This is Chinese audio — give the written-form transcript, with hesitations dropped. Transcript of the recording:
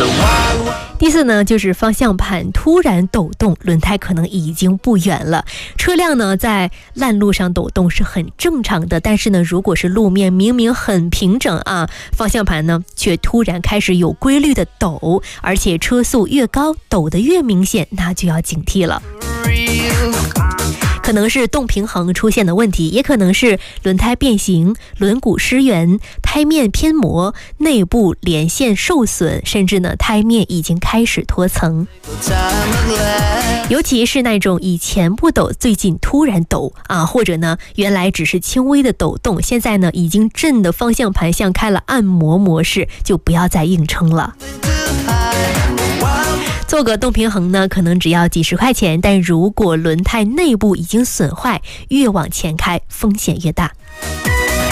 第四呢，就是方向盘突然抖动，轮胎可能已经不远了。车辆呢在烂路上抖动是很正常的，但是呢，如果是路面明明很平整啊，方向盘呢却突然开始有规律的抖，而且车速越高，抖得越明显，那就要警惕了。可能是动平衡出现的问题，也可能是轮胎变形、轮毂失圆、胎面偏磨、内部连线受损，甚至呢胎面已经开始脱层。尤其是那种以前不抖，最近突然抖啊，或者呢原来只是轻微的抖动，现在呢已经震的方向盘像开了按摩模式，就不要再硬撑了。做个动平衡呢，可能只要几十块钱，但如果轮胎内部已经损坏，越往前开风险越大。